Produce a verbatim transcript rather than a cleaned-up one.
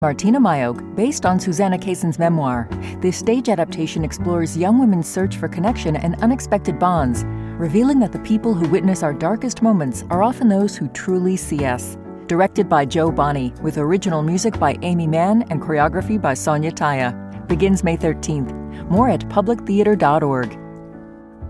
Martina Mayok, based on Susanna Kayson's memoir. This stage adaptation explores young women's search for connection and unexpected bonds, revealing that the people who witness our darkest moments are often those who truly see us. Directed by Joe Bonney, with original music by Amy Mann and choreography by Sonia Taya. Begins May thirteenth. More at public theater dot org.